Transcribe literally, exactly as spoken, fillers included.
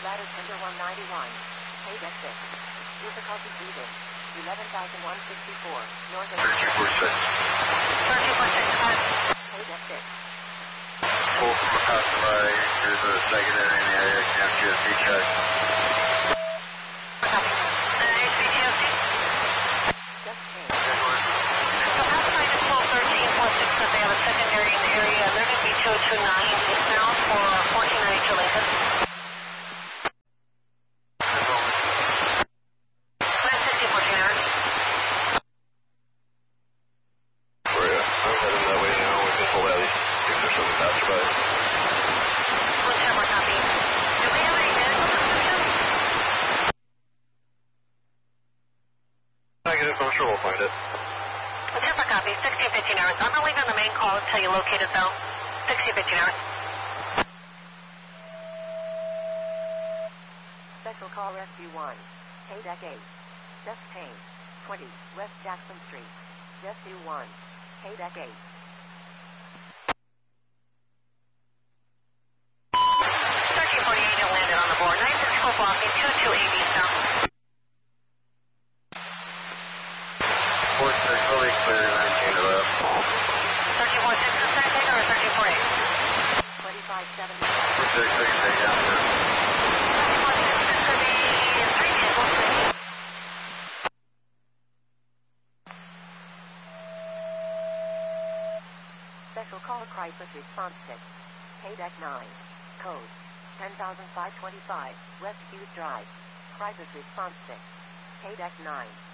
Ladder Tender one ninety-one. Hey, deck six. Difficulty breathing. eleven thousand one hundred sixty-four. North eight. thirty-two forty-six. thirty-two forty-six, got it. Hey, deck six. Full from a passerby. Here's a secondary in the area. Camp G S D check. Copy. Uh, H B T O C? Just change. So passerby is twelve thirteen four six, but they have a secondary in the area. They're going to be two oh two nine eastbound for fourteen ninety-two Lincoln. I'm sure we'll find it. Tampa copy, sixteen fifteen hours. I'm not leaving the main call until you locate it though. sixteen fifteen hours. Special call Rescue one. Hey, deck eight. Just change. twenty, West Jackson Street. Rescue one. Hey, deck eight. thirteen forty-eight and landed on the board. nine six four blocking, two two eight eastbound. four six, will be clear, nineteen to left. thirteen forty-six is the same thing or thirteen forty-eight? twenty-five seventy. four six, we can take down there. thirteen forty-six is going to be three two one three. Special call crisis response six. Hey, deck nine. Code ten thousand five hundred twenty-five. West Hughes Drive. Crisis response six. Hey, deck nine.